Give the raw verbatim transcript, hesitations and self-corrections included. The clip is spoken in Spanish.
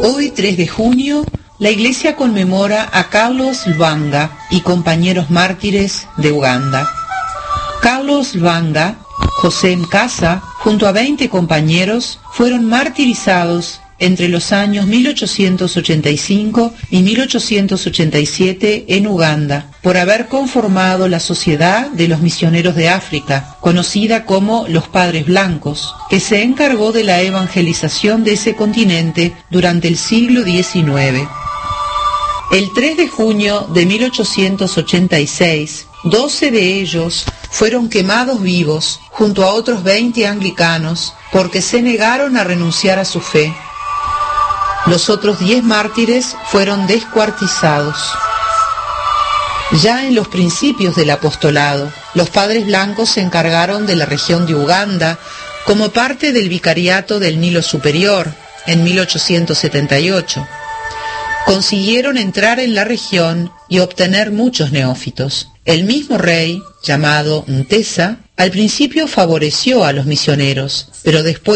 Hoy, tres de junio, la Iglesia conmemora a Carlos Lwanga y compañeros mártires de Uganda. Carlos Lwanga, José Mkasa, junto a veinte compañeros, fueron martirizados entre los años mil ochocientos ochenta y cinco y mil ochocientos ochenta y siete en Uganda, por haber conformado la Sociedad de los Misioneros de África, conocida como los Padres Blancos, que se encargó de la evangelización de ese continente durante el siglo diecinueve. El tres de junio de mil ochocientos ochenta y seis, doce de ellos fueron quemados vivos junto a otros veinte anglicanos porque se negaron a renunciar a su fe. Los otros diez mártires fueron descuartizados. Ya en los principios del apostolado, los Padres Blancos se encargaron de la región de Uganda como parte del Vicariato del Nilo Superior en mil ochocientos setenta y ocho. Consiguieron entrar en la región y obtener muchos neófitos. El mismo rey, llamado Ntesa, al principio favoreció a los misioneros, pero después